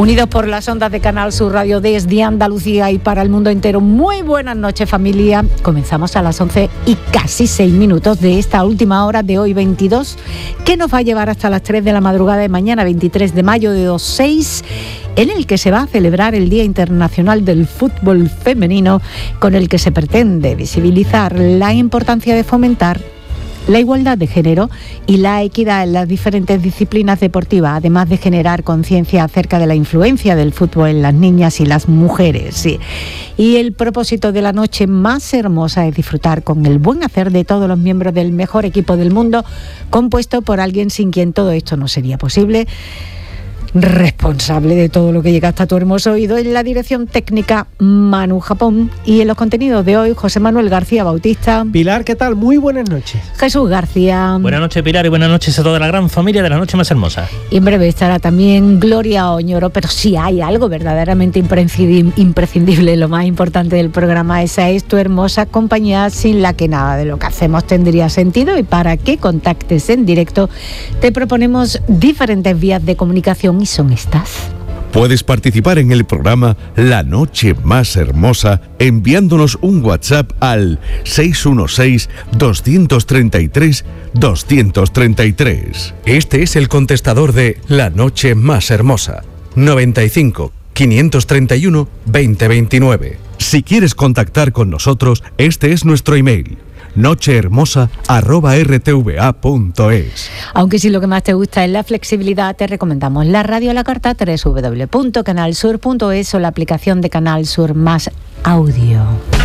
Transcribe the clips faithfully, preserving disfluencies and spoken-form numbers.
Unidos por las ondas de Canal Sur Radio desde Andalucía y para el mundo entero. Muy buenas noches, familia. Comenzamos a las once y casi seis minutos de esta última hora de hoy veintidós, que nos va a llevar hasta las tres de la madrugada de mañana, veintitrés de mayo de dos mil seis, en el que se va a celebrar el Día Internacional del Fútbol Femenino, con el que se pretende visibilizar la importancia de fomentar la igualdad de género y la equidad en las diferentes disciplinas deportivas, además de generar conciencia acerca de la influencia del fútbol en las niñas y las mujeres. Sí. Y el propósito de la noche más hermosa es disfrutar con el buen hacer de todos los miembros del mejor equipo del mundo, compuesto por alguien sin quien todo esto no sería posible. Responsable de todo lo que llega hasta tu hermoso oído en la dirección técnica, Manu Japón, y en los contenidos de hoy, José Manuel García Bautista. Pilar, ¿qué tal? Muy buenas noches. Jesús García. Buenas noches, Pilar, y buenas noches a toda la gran familia de La Noche Más Hermosa. Y en breve estará también Gloria Oñoro, pero si hay algo verdaderamente imprescindible, lo más importante del programa, esa es tu hermosa compañía, sin la que nada de lo que hacemos tendría sentido, y para que contactes en directo te proponemos diferentes vías de comunicación y son estas. Puedes participar en el programa La Noche Más Hermosa enviándonos un WhatsApp al seis uno seis, dos tres tres, dos tres tres. Este es el contestador de La Noche Más Hermosa, noventa y cinco, quinientos treinta y uno, veinte veintinueve. Si quieres contactar con nosotros, este es nuestro email: nochehermosa arroba r t v a punto es. Aunque si lo que más te gusta es la flexibilidad, te recomendamos la radio a la carta, doble u doble u doble u punto canal sur punto es, o la aplicación de Canal Sur Más Audio.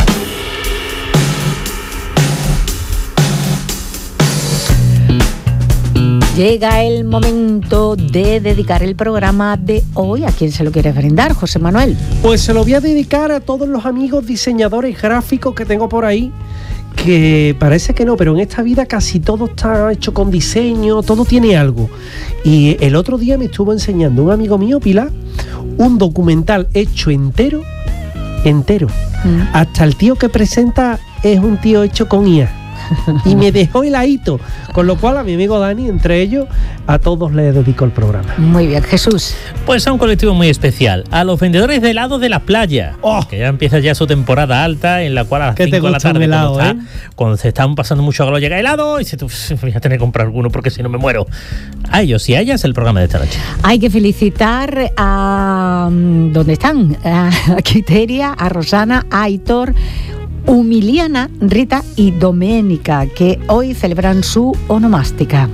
Llega el momento de dedicar el programa de hoy. ¿A quién se lo quieres brindar, José Manuel? Pues se lo voy a dedicar a todos los amigos diseñadores gráficos que tengo por ahí, que parece que no, pero en esta vida casi todo está hecho con diseño, todo tiene algo. Y el otro día me estuvo enseñando un amigo mío, Pilar, un documental hecho entero, entero. Mm. Hasta el tío que presenta es un tío hecho con I A. Y me dejó heladito, con lo cual a mi amigo Dani, entre ellos, a todos les dedico el programa. Muy bien, Jesús. Pues a un colectivo muy especial, a los vendedores de helados de la playa, oh. que ya empieza ya su temporada alta, en la cual a las cinco de la tarde, helado, cuando, ¿eh? está, cuando se están pasando mucho calor, llega helado y se voy a tener que comprar alguno porque si no me muero. A ellos y a ellas el programa de esta noche. Hay que felicitar a... ¿dónde están? A Quiteria, a Rosana, a Aitor, Humiliana, Rita y Doménica, que hoy celebran su onomástica.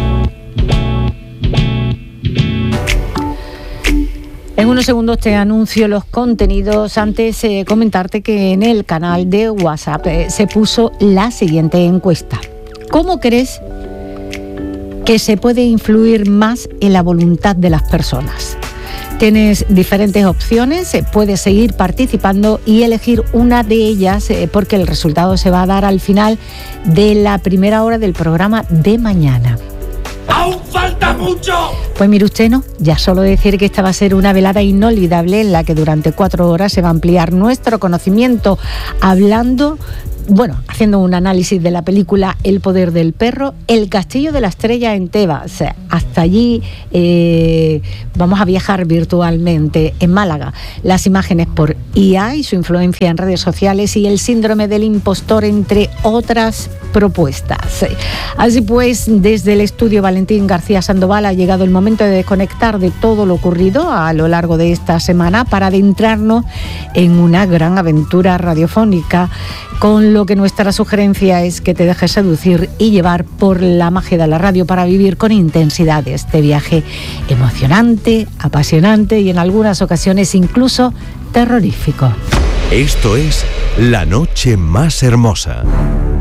En unos segundos te anuncio los contenidos. Antes eh, comentarte que en el canal de WhatsApp eh, se puso la siguiente encuesta. ¿Cómo crees que se puede influir más en la voluntad de las personas? Tienes diferentes opciones, puedes seguir participando y elegir una de ellas porque el resultado se va a dar al final de la primera hora del programa de mañana. ¡Aún falta mucho! Pues mire usted, no, ya solo decir que esta va a ser una velada inolvidable en la que durante cuatro horas se va a ampliar nuestro conocimiento hablando, bueno, haciendo un análisis de la película El poder del perro, El castillo de la estrella en Tebas. Hasta allí eh, vamos a viajar virtualmente en Málaga. Las imágenes por I A y su influencia en redes sociales y el síndrome del impostor, entre otras propuestas. Así pues, desde el estudio Valentín García Sandoval ha llegado el momento de desconectar de todo lo ocurrido a lo largo de esta semana para adentrarnos en una gran aventura radiofónica, con lo que nuestra sugerencia es que te dejes seducir y llevar por la magia de la radio para vivir con intensidad este viaje emocionante, apasionante y en algunas ocasiones incluso terrorífico. Esto es La Noche Más Hermosa.